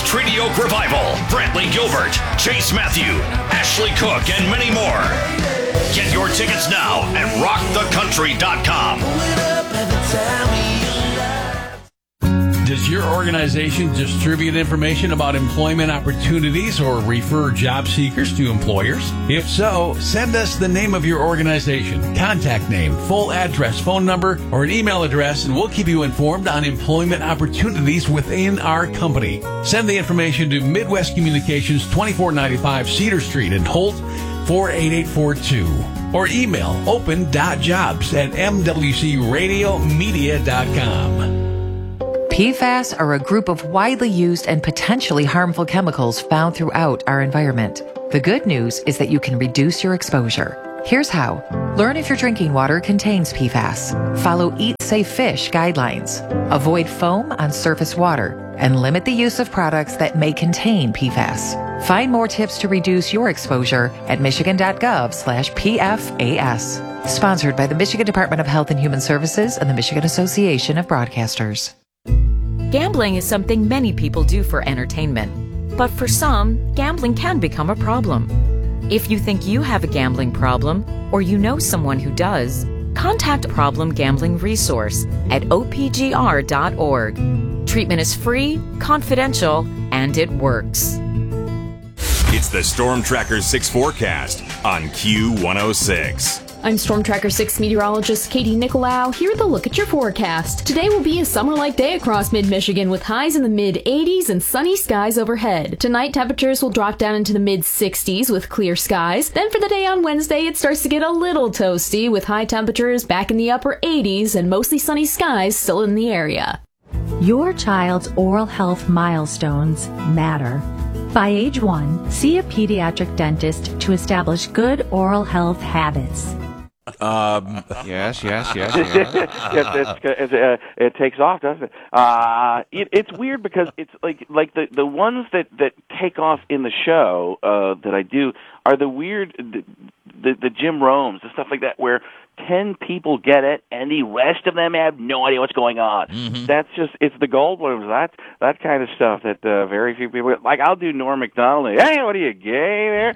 Treaty Oak Revival, Brantley Gilbert, Chase Matthew, Ashley Cook, and many more. Get your tickets now at rockthecountry.com. Does your organization distribute information about employment opportunities or refer job seekers to employers? If so, send us the name of your organization, contact name, full address, phone number, or an email address, and we'll keep you informed on employment opportunities within our company. Send the information to Midwest Communications, 2495 Cedar Street in Holt, 48842. Or email open.jobs@mwcradiomedia.com. PFAS are a group of widely used and potentially harmful chemicals found throughout our environment. The good news is that you can reduce your exposure. Here's how. Learn if your drinking water contains PFAS. Follow Eat Safe Fish guidelines. Avoid foam on surface water and limit the use of products that may contain PFAS. Find more tips to reduce your exposure at michigan.gov/PFAS. Sponsored by the Michigan Department of Health and Human Services and the Michigan Association of Broadcasters. Gambling is something many people do for entertainment. But for some, gambling can become a problem. If you think you have a gambling problem, or you know someone who does, contact Problem Gambling Resource at opgr.org. Treatment is free, confidential, and it works. It's the Storm Tracker 6 forecast on Q106. I'm Storm Tracker 6 meteorologist Katie Nicolau. Here with a look at your forecast. Today will be a summer-like day across mid-Michigan with highs in the mid-80s and sunny skies overhead. Tonight, temperatures will drop down into the mid-60s with clear skies. Then for the day on Wednesday, it starts to get a little toasty with high temperatures back in the upper 80s and mostly sunny skies still in the area. Your child's oral health milestones matter. By age 1, see a pediatric dentist to establish good oral health habits. Yes. It takes off, doesn't it? It's weird because it's like the ones that take off in the show that I do are the weird, the Jim Romes, the stuff like that, where 10 people get it and the rest of them have no idea what's going on. Mm-hmm. That's just, it's the Goldblums, that kind of stuff that very few people, like I'll do Norm Macdonald, and, hey, what are you, gay there?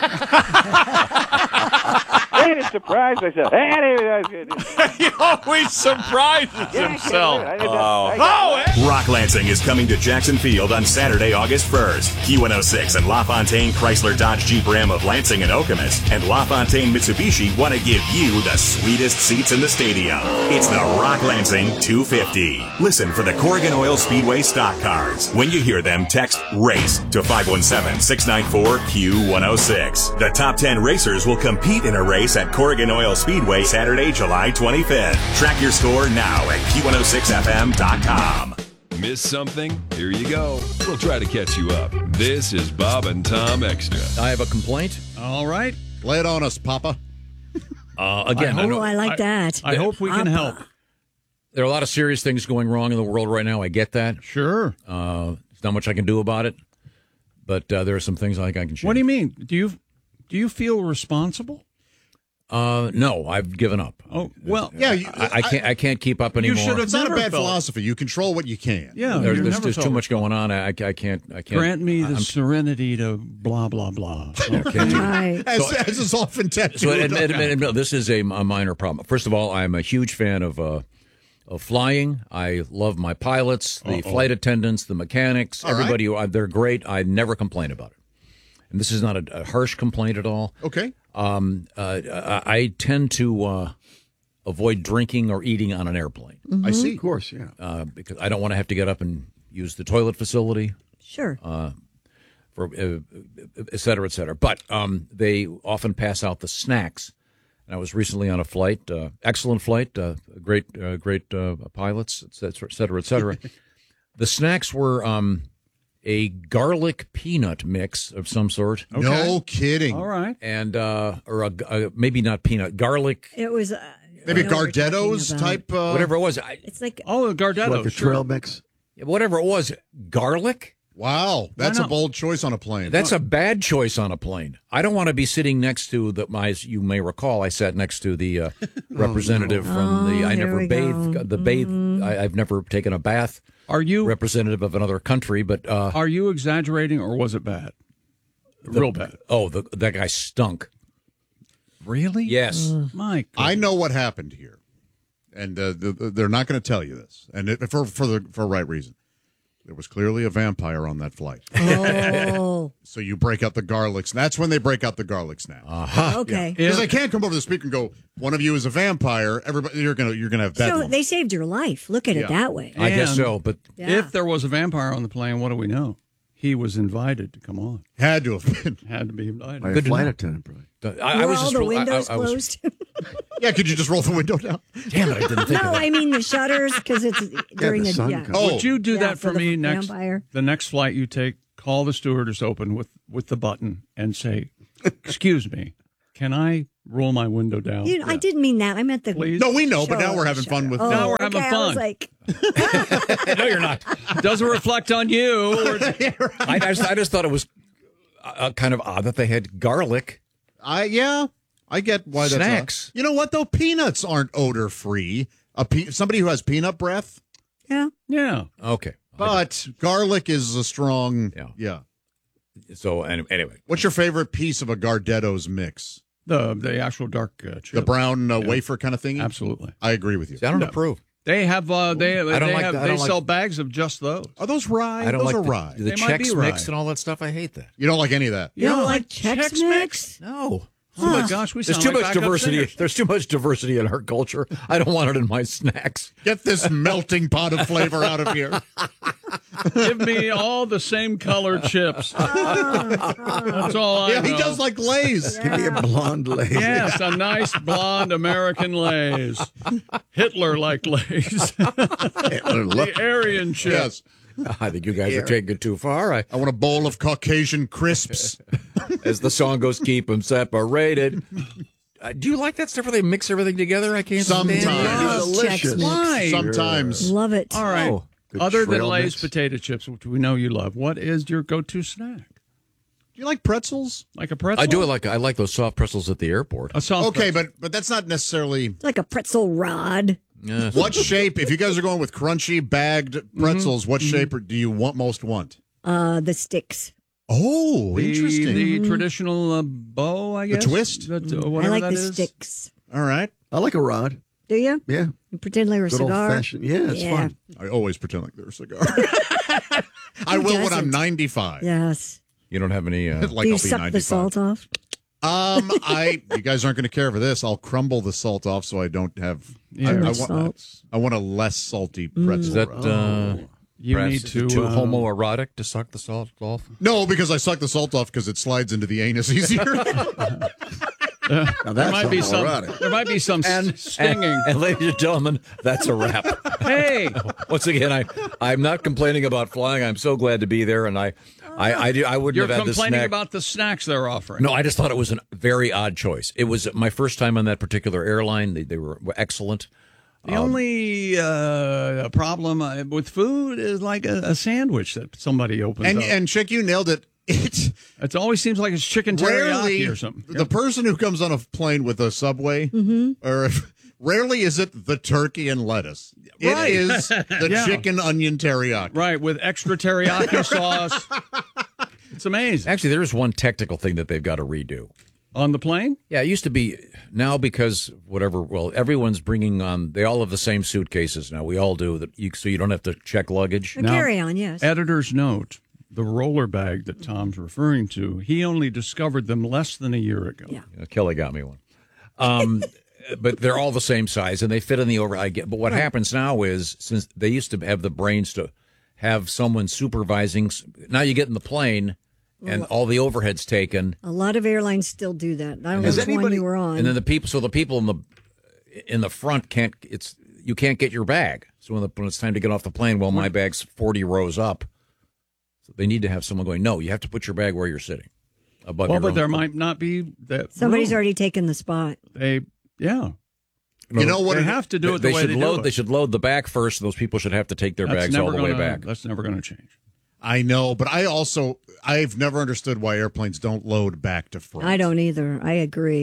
Hey, surprised myself. He always surprises himself. Rock Lansing is coming to Jackson Field on Saturday, August 1st. Q106 and LaFontaine Chrysler Dodge Jeep Ram of Lansing and Okemos and LaFontaine Mitsubishi want to give you the sweetest seats in the stadium. It's the Rock Lansing 250. Listen for the Corrigan Oil Speedway stock cars. When you hear them, text RACE to 517-694-Q106. The top 10 racers will compete in a race at Corrigan Oil Speedway Saturday, July 25th. Track your score now at Q106FM.com. Miss something? Here you go. We'll try to catch you up. This is Bob and Tom Extra. I have a complaint. All right. Lay it on us, Papa. Again, I like that. I hope we can help. There are a lot of serious things going wrong in the world right now. I get that. Sure. There's not much I can do about it, but there are some things I think I can change. What do you mean? Do you feel responsible? No, I've given up. Oh, well, yeah. I can't keep up anymore. You should have. It's not a bad philosophy. You control what you can. Yeah, there's too much going on. I can't. Grant me the serenity to blah blah blah. Okay. As is often tattooed. So admit, this is a minor problem. First of all, I'm a huge fan of flying. I love my pilots, the flight attendants, the mechanics, everybody. Right. They're great. I never complain about it. And this is not a harsh complaint at all. Okay. I tend to avoid drinking or eating on an airplane. Mm-hmm. I see. Of course, yeah. Because I don't want to have to get up and use the toilet facility. Sure. For et cetera, et cetera. But they often pass out the snacks. And I was recently on a flight, excellent flight, great pilots, et cetera, et cetera. The snacks were a garlic peanut mix of some sort. Okay. No kidding. All right. And or maybe not peanut, garlic. It was maybe Gardetto's type. Whatever it was. It's like Gardetto, like a trail mix. Whatever it was, garlic. Wow, that's a bold choice on a plane. That's a bad choice on a plane. I don't want to be sitting next to you may recall, I sat next to the representative from the I Never Bathe, the Bathe I've never taken a bath. Are you representative of another country? But are you exaggerating, or was it bad? Real bad. Oh, that guy stunk. Really? Yes. Mike, I know what happened here, and they're not going to tell you this, and for a right reason. There was clearly a vampire on that flight. Oh. So you break out the garlic. That's when they break out the garlic snap. Okay. Because they can't come over the speaker and go, one of you is a vampire. Everybody, you're gonna have that. So they saved your life. Look at it that way. I guess so. But if there was a vampire on the plane, what do we know? He was invited to come on. Had to have been. Had to be invited. By a flight attendant, probably. Were all the windows closed? Yeah, could you just roll the window down? Damn it, I didn't think of No, that. I mean the shutters because it's during the sun comes. Would you do that for me next? vampire. The next flight you take, call the stewardess open with the button and say, "Excuse me, can I roll my window down?" I didn't mean that. I meant the. Please? No, we know, but now we're having fun with. Now we're having I fun. was like, No, you're not. Doesn't reflect on you. I just thought it was kind of odd that they had garlic. I get why that's Snacks. You know what though? Peanuts aren't odor free. Somebody who has peanut breath. Yeah. Okay. But garlic is a strong. Yeah. So anyway, what's your favorite piece of a Gardetto's mix? The actual dark chip. The brown wafer kind of thing. Absolutely. I agree with you. See, I don't approve. They have they sell like, bags of just those. Are those rye? I don't Those like are rye. the They might Chex be Mix rye. and all that stuff. I hate that. You don't like any of that. you don't like Chex Mix? No. Oh my gosh, we There's sound too like much backup diversity. singers. There's too much diversity in our culture. I don't want it in my snacks. Get this melting pot of flavor out of here. Give me all the same colored chips. That's all I know. He does like Lay's. Give me a blonde Lay's. Yes, a nice blonde American Lay's. Hitler like Lay's. The Aryan chip. Yes. I think you guys are taking it too far. I want a bowl of Caucasian crisps. As the song goes, keep them separated. Do you like that stuff where they mix everything together? I can't Sometimes. stand it. Delicious. Why? Sometimes. Love it. All right. Oh, Other than trail Lay's mix. potato chips, which we know you love, what is your go-to snack? Do you like pretzels? Like a pretzel? I do like. I like those soft pretzels at the airport. A soft Okay, pretzel. but that's not necessarily. It's like a pretzel rod. Yes. What shape? If you guys are going with crunchy bagged pretzels, what shape do you most want? The sticks. Oh, interesting. The traditional bow, I guess. twist? Whatever I like that the is. sticks. All right. I like a rod. Do you? Yeah. You pretend like a Good cigar. old-fashioned. Yeah, it's fun. I always pretend like they're a cigar. I will when I'm 95. Yes. You don't have any. Like Do I'll you be suck 95. the salt off? You guys aren't going to care for this. I'll crumble the salt off so I don't have. I want a less salty pretzel. Is that You perhaps need is it to, too homoerotic to suck the salt off? No, because I suck the salt off because it slides into the anus easier. Now There might be some. erotic. There might be some stinging. And ladies and gentlemen, that's a wrap. Hey, Once again, I'm not complaining about flying. I'm so glad to be there, and I wouldn't you're have had this complaining snack. about the snacks they're offering. No, I just thought it was a very odd choice. It was my first time on that particular airline. They were excellent. The only problem with food is like a sandwich that somebody opens up. And Chick, you nailed it. It always seems like it's chicken teriyaki or something. The person who comes on a plane with a Subway, rarely is it the turkey and lettuce. Right. It is the Yeah. chicken onion teriyaki. Right, with extra teriyaki sauce. It's amazing. Actually, there is one technical thing that they've got to redo. On the plane? Yeah, it used to be. Now, because whatever, well, everyone's bringing on, they all have the same suitcases now. We all do, so you don't have to check luggage. A carry-on, yes. Editor's note, the roller bag that Tom's referring to, he only discovered them less than a year ago. Yeah. Kelly got me one. But they're all the same size, and they fit in the over. But what happens now is, since they used to have the brains to have someone supervising, now you get in the plane, and all the overhead's taken. A lot of airlines still do that. I don't know which one you were on. And then the people in the front you can't get your bag. So when it's time to get off the plane, well, my bag's 40 rows up. So they need to have someone going, no, you have to put your bag where you're sitting. Above Well, your but own there foot. might not be that. Somebody's room. already taken the spot. You know what? They have to do it the way they do it. They should load the back first. Those people should have to take their bags all the way back. That's never going to change. I know, but I've never understood why airplanes don't load back to front. I don't either. I agree.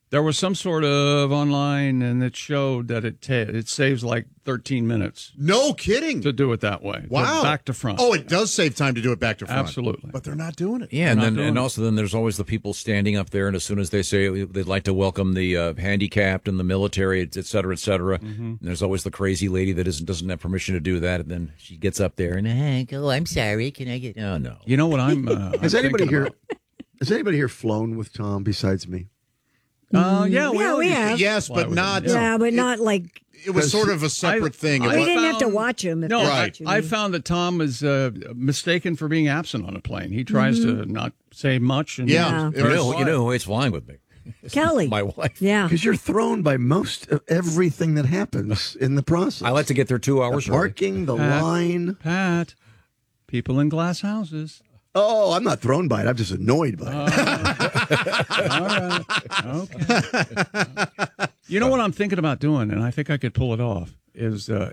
There was some sort of online, and it showed that it saves like 13 minutes. No kidding. To do it that way. Wow. Back to front. Oh, it does save time to do it back to front. Absolutely. But they're not doing it. Yeah, and also then there's always the people standing up there, and as soon as they say they'd like to welcome the handicapped and the military, et cetera, and there's always the crazy lady that doesn't have permission to do that, and then she gets up there and, oh, I'm sorry, can I get... Oh, no. You know what I'm... Has anybody here flown with Tom besides me? Yeah, we have. Yes, but not. Yeah, but not like. It was sort of a separate thing. We didn't have to watch him. No, I found that Tom is mistaken for being absent on a plane. He tries to not say much. And You know who hates flying with me? Kelly, my wife. Yeah, because you're thrown by most of everything that happens in the process. I like to get there 2 hours. The parking, the line. Pat, people in glass houses. Oh, I'm not thrown by it. I'm just annoyed by it. All right. Okay. You know what I'm thinking about doing, and I think I could pull it off, is